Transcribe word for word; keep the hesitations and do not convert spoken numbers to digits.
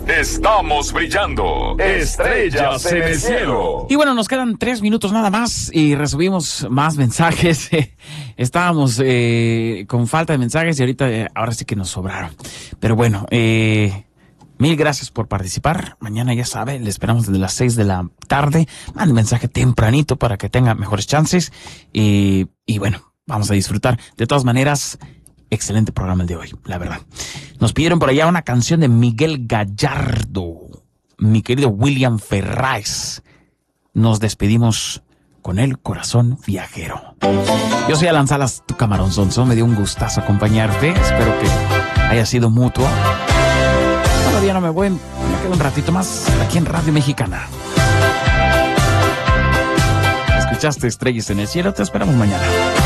Estamos brillando. Estrellas en el cielo. Y bueno, nos quedan tres minutos nada más y recibimos más mensajes. Estábamos eh, con falta de mensajes y ahorita, eh, ahora sí que nos sobraron. Pero bueno, eh, mil gracias por participar. Mañana ya sabe, le esperamos desde las seis de la tarde. Mande mensaje tempranito para que tenga mejores chances. Y, y bueno, vamos a disfrutar. De todas maneras, excelente programa el de hoy, la verdad. Nos pidieron por allá una canción de Miguel Gallardo. Mi querido William Ferraz. Nos despedimos con el corazón viajero. Yo soy Alan Salas, tu camarón sonso. Me dio un gustazo acompañarte. Espero que haya sido mutuo. Todavía no me voy. Me quedo un ratito más aquí en Radio Mexicana. Escuchaste Estrellas en el cielo. Te esperamos mañana.